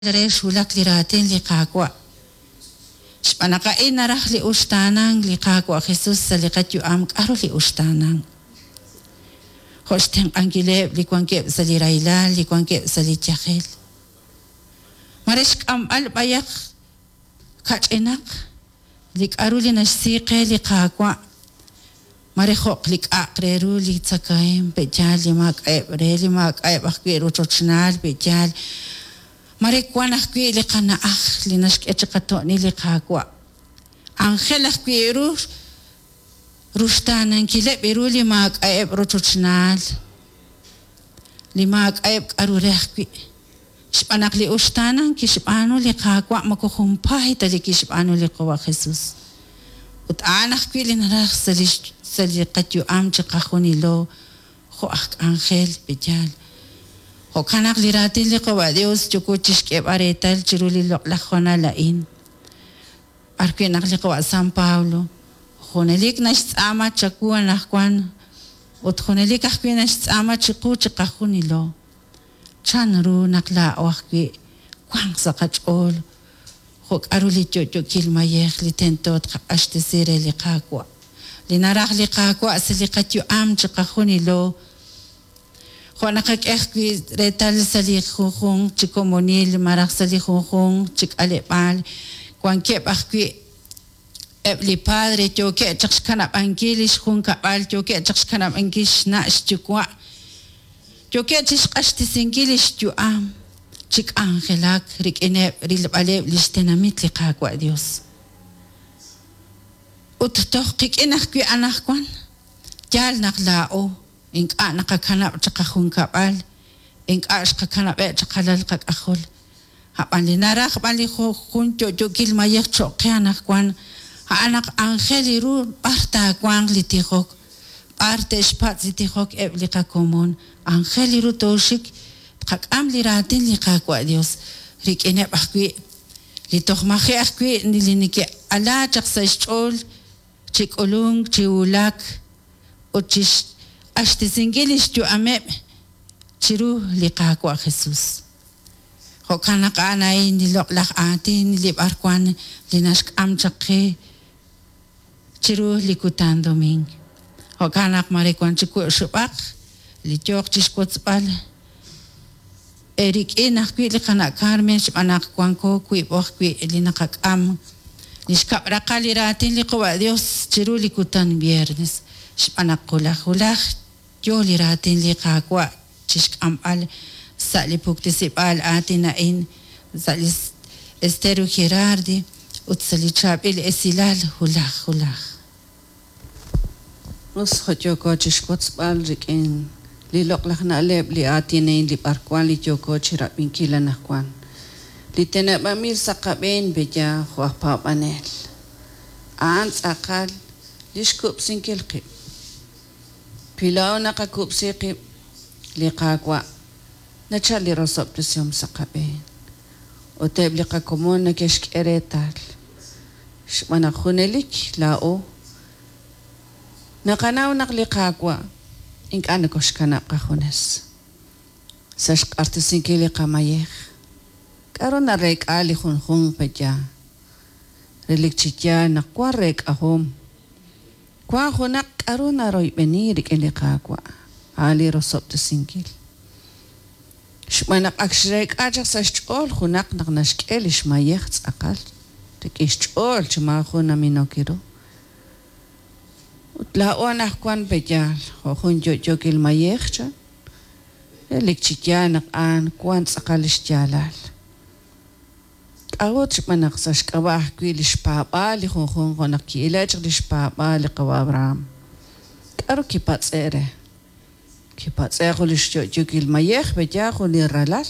Sulak liratin liqaqwa. Spanakain narah li ustanang liqaqwa Jesus sa liqat yuam karo li ustanang. Hosteng angile likwangke sa lirayla likwangke sa lichakil. Marish al bayak kachinak likaru li nasiqe liqaqwa. Marihok likaqreru li tsakaim bejal limak ebre limak ebakwiru chochnal bejal. Marikwanak kwi likana linask etchakato ni likakwa. Angelak kwi rustanan kile biru limak aeb rotuchnal. Limak aeb arureh kwi. Sipanak li ustanan kisipano likakwa makukumpay tali kisipano likawa Jesus. Ut anak kwi linarak salikatyo am chakahunilo ho angel bejal. O kanak liratin likawa Dios chukuchis ke baretal chiruli lakhona lain. Arki nak likawa San Paulo. Khonelik nasama chakua nakwan. Ut khonelik akwi nasama chiku chakahunilo. Chanru nakla wakwi kwang sakachol. Hok aruli chocho kilmayek litentot ashtesire likakwa. Linarak likakwa silikatyo am chakahunilo. Nakak ekwi retal sali khung chikomonil marak sali khung chik alepal kwan kep akwi ebli padre choke chakkanap angilis khung kapal choke chakkanap angis na chikwa choke chishqashti singilis juam chik angelak rikene rilbale listenamit liqaqwa Dios uttoq kikinakwi anakwan jal naklao Ink nakakanap chakahung kapal, ink kakanap chakalal kakahol. Hapan linara kapali ko kunjo jogil mayak choke anak kwan. Anak angeliru parta kwang litihok. Parte spat litihok eblika komon. Angeliru toshik kakam liratin likakwa Dios. Rikene akwi litoh mahe akwi nilinike ala chaksa chol chikolung chiulak ochis Ashti singilis ju ameb chiru liqaqwa Jesus. Hokanak anay niloklak atin nilibarkwan linask amchakhe chiru likutan doming. Hokanak marikwan chiku shubak lichok chiskotzpal. Erik inakwi likanak Carmen shipanak kwanko kuibok kwi linakak am. Niskap rakaliratin liqwa Dios chiru likutan viernes. Shipanak kulak yo liratin liqaqwa chishk amal salipuktisipal atinain salis Estero Gerardi utsalichapil esilal hulak. Nos hotjoko chishkotsbal rikin liloklak na aleb li atinain li parkwan li joko chirapin kilanakwan. Li tenabamir sakaben beja huapapanel. Aans akal lishkup sinkilqib. Pilaw nakakupsikip liqaqwa nachali rosop tusyom sakaben. Oteb liqakomon nakeshkeretal. Shmana khunelik lao. Nakanaw nakliqaqwa ink anakoshkanap kahunes. Sashk artisinkili qamayek. Karon narek ali khunkhung peja. Relikchitya nakwarek ahom. Kwa hunak aruna roy benirik liqaqwa ali rosop tsinkil shmanak akshrek ajak sashchol hunak naknashkel shmayekh tsaqal tikishchol chma khuna minokiro utla onak kwan bejal khun jokil mayekh elikchityanak an kwan tsaqal shjalal Awot shmanak sashkabah kwilish papa li khun khonak kilach lish papa li qawabram Karo kipatsere lish jokil mayekh beja khuli ralal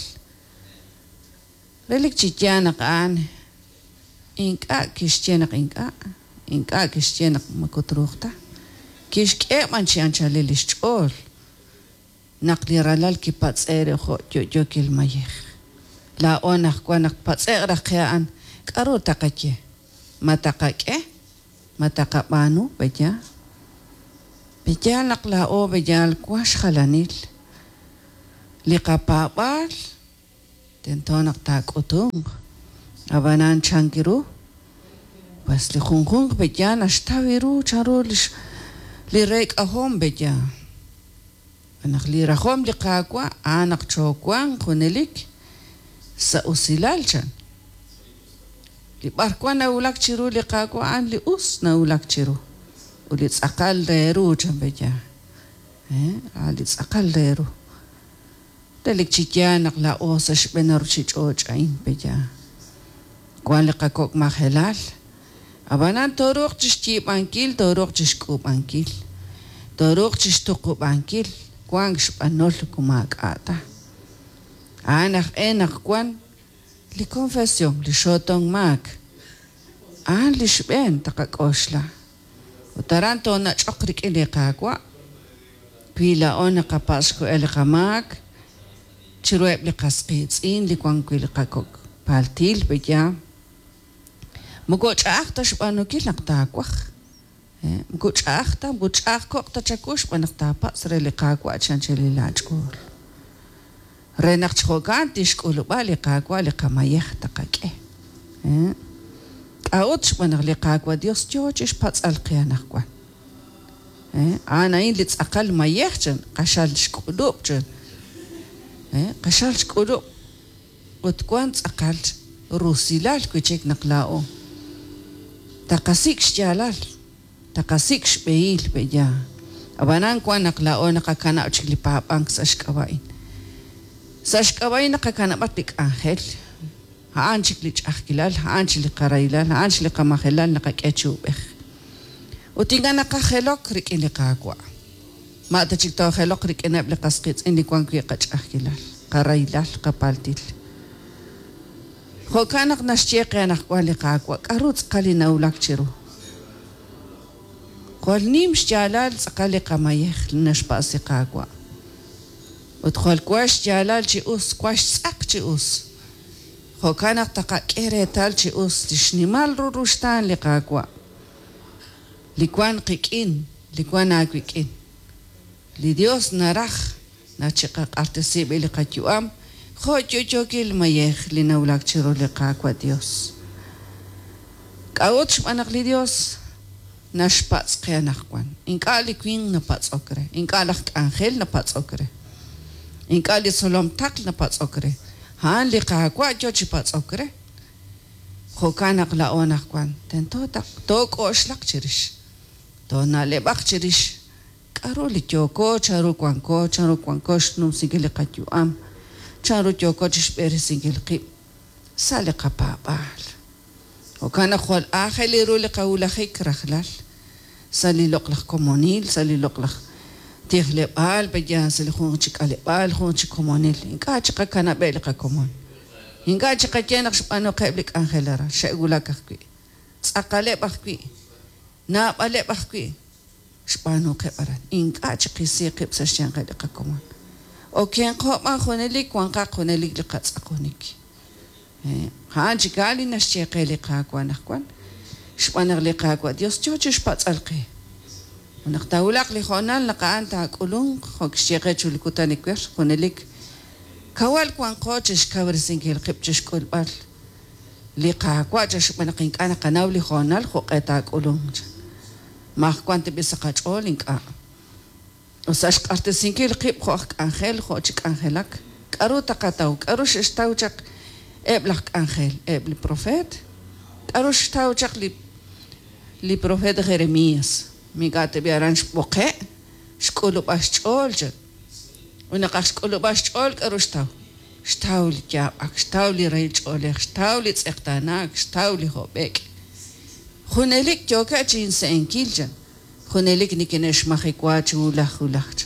relik chityanak an inka kishtyanak inka kishtyanak makutrukta kishke manchianchali lish chol nakli ralal kipatsere kho jokil mayekh La onak kwanak patsera kayaan karo takake matakake matakapanu beja nakla o bejal kwash khalanil liqapabal tentonak takutung abanan chankiru pues li khunkhung beja nashtawiru charu li rek ahom beja anak li rahom li qaqwa anak chokwan khunelik sa usilalchan li barkwa na ulak chiru li qaqwa an li us na ulak chiru uli tsaqal reru chan beja ali tsaqal reru dalik chikyanak la osash benar chichoch ain beja kwan li qaqok mahelal abanan torok chishki bankil torok chishku bankil torok chishtuku bankil kwan shpanol kumakata anak enak kwan li confession li shotong mak an li shben takakoshla utaranto na chokrik ili kakwa pila ona kapasko ili kamak chirueb li kaskits in li kwan kwili kakok paltil beja mugoch achta shbanu kilak takwach mugoch achta mugoch achkok ta chakush banak tapa sre li kakwa chancheli lachkul renak chkogan tishkulu bali kakwa li kamayeh takake aot shbanak li kakwa dios chochish pats alqiyanak kwan ana in li tsaqal mayeh chan qashal shkulub chan qashal shkulub utkwan tsaqal rusilal kuchek naklao takasik shjalal takasik shbeil beja abanan kwan naklao nakakana uchli papang sashkabain nakakana batik angel haan chiklich akilal haan chili qarailal haan chili qamahelal nakakechubeh utinga nakakhelok rikili qaqwa ma ta chikto khelok rikenab li qasqits indi kwan kwi qach akilal qarailal qapaltil خوكانك نشتيق أنا قولي قاقوا كاروت قالي نولك تشرو قول نيمش جلال قالي قمايخ لنشباسي قاقوا ودخل كواش جلال جيوس كواش ساق جيوس خوكانك تقا كيري تال جيوس تشنمال روشتان لقاقوا لكوان قيكين لكوان آقويكين لديوس نرخ ناتشقاق ارتسيب إلي قاتيوام Yo que el mayej li naulak chiro le qaqwa Dios. Kaot shmanak li Dios nashpats qianakwan. Inkali queen na pats okre. Inkalak angel na pats okre. Inkali solom tak na pats okre. Han li qaqwa yo chipats okre. Khokanak la onakwan. Tento tak to koshlak chirish. To na lebak chirish. Karo li kyoko charu kwanko shnum sigili qatyuam. Charu kyoko chishperi singil qib sali qapabal وكان خول آخر يرو لقاولا خيك رخلال سالي لقلق كومونيل سالي لقلق تغلب آل بجان سالي خونشك آل بال خونشك كومونيل إنكا چقا كان بيلقا كومون إنكا چقا كينك شبانو قيبلك آنخلارا شاقولا كخكوي تساقالي بخكوي نابالي بخكوي شبانو قيباران إنكا چقي سيقب ساشيان قيلقا كومون وكين قوما خونيليك وانقا خونيليك لقا تساقونيك هانجي قالي نشتيقي لقاك ونخوان شبانغ لقاك وديوس جوجش باتسالقي ونختاولاق لخونان لقاان تاكولون خوك شتيقي لكوتاني كوير خونيليك كوالك وانقوتش كورسينكي القبتش كل بال لقاك واجش بنقين كان قناولي خونال خوقي تاكولون ماخوان تبسقاج أولينك وساش قارتسينكي القب خوك أنخيل خوشك أنخيلك كارو تقاتاو كارو ششتاوجك ابلك انجيل ابل بروفيت اروش تاو جاك لي بروفيت غيرمياس ميغات بيارانش بوقع شكولو باش تشولج ونقاش شكولو باش تشول اروش تاو شتاو لي جابك شتاو لي ريج اولك شتاو لي تسقتاناك شتاو لي هوبك خونليك جوكا جينس انكيلجن خونليك نيكنش ماخيكواتش ولاخ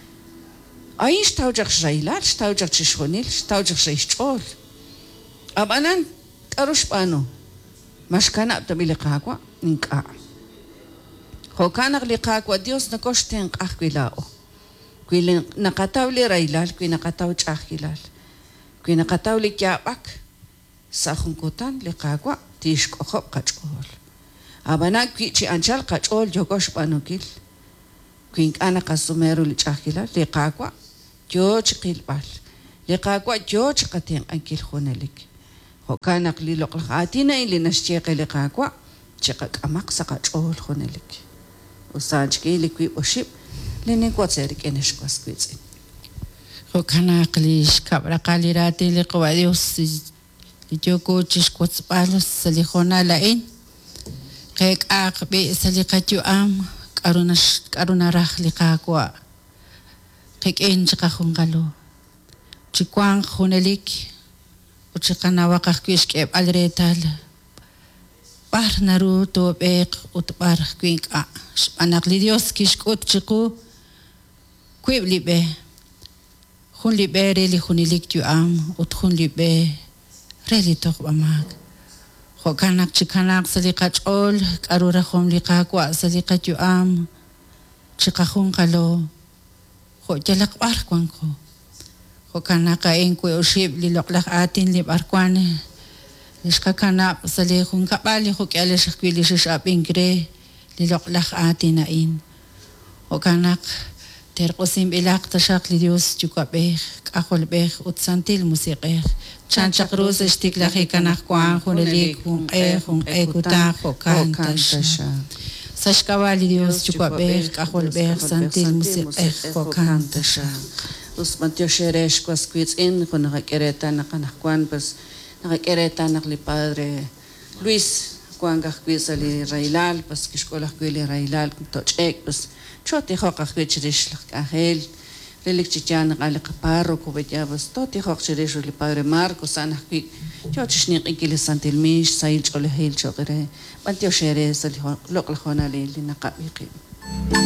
ايش تاو جاك شايلات شتاو جاك شخونيل شتاو جاك شيشول أبانان كاروش بانو مش كان أبتبي لقاقوا نكا هو كان لقاقوا ديوس نكوش تنقاق كويلاو كوي نقاتاو لي رايلال كوي نقاتاو تشاخيلال كوي نقاتاو لي كيابك ساخن كوتان لقاقوا تيشكو خب قاچول أبانان كوي تشي أنشال قاچول جوكوش بانو كيل كوي أنا قاسوميرو لي تشاخيلال لقاقوا جو تشقيل بال liqaqwa yoch qatin ankil khonelik hokanak li loqlatina ili nashcheqe liqaqwa chiqaq amaq saqachol khonelik usanchki likwi oship linin kwatserik eneshkwas kwitsin hokanak li kabraqalirati liqwa Dios Yoko chisquats palos salihona lain kek aqbi salikatyu am karunarah liqaqwa kek enchaqahungalo chikwang hunelik uchiqanawaqaqquishk'eb alretal par naruto beq utbar kwinqa xpanaqli Dios kishk'ut chiqu kwiblibe hunlibe reli hunilik tyu am uthunlibe reli toqbamag hokanak chikanak saliqach'ol k'arurajom liqaqwa saliqatyu am chiqahunqalo ho'yalaqb'ar kwanko hokanaka enkwe ushib liloqlaj atin lib'arkwane lixkakanab salihunqab'ali huk'yale xajkwili xix'ab'inkre liloqlaj atin ain hokanak terqosim ilaq taxaq li Dios chukab'ej k'ajolb'ej utsantil musiq'ej chanchaq rus ixtiklaj ikanaj kwan junelik junq'ej kutaq hokan taxa saxk'ab'a li Dios chukab'ej k'ajolb'ej santil musiq'ej hokan taxa Usmantio Sheresh Quasquitsin, con la Queretana Canajuan, pues la Queretana li padre Luis, Juan Gasquizali Railal, pues que escuela Quili Railal, Tochek, pues Choti Hocachish, Cajel, Relichian, Alcaparro, Cubella, pues Toti Hocherish, li padre Marcos, Anaki, Chochnik, Iquilis Santilmish, Sail Cholehil Chogre, Pantio Sheres, Loclajona Lili, Nakabiki.